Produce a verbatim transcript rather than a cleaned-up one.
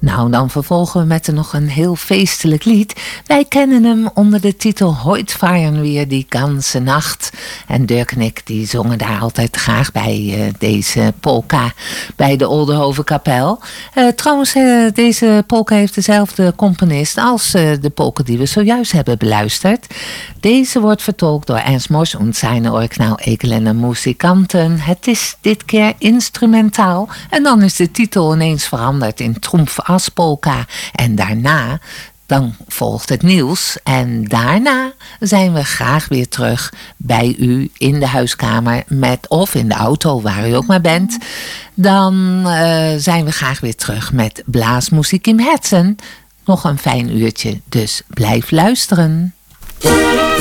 Nou, dan vervolgen we met nog een heel feestelijk lied. Wij kennen hem onder de titel Heute feiern wir die ganze Nacht. En Dirk en ik die zongen daar altijd graag bij uh, deze polka bij de Oldenhoven-kapel. Uh, trouwens, uh, deze polka heeft dezelfde componist als uh, de polka die we zojuist hebben beluisterd. Deze wordt vertolkt door Ernst Mosch en zijn Original Ekelende Musikanten. Het is dit keer instrumentaal en dan is de titel ineens veranderd in Trumpf As Polka. En daarna, dan volgt het nieuws en daarna zijn we graag weer terug bij u in de huiskamer met, of in de auto, waar u ook maar bent. Dan uh, zijn we graag weer terug met Blaasmuziek im Herzen. Nog een fijn uurtje, dus blijf luisteren.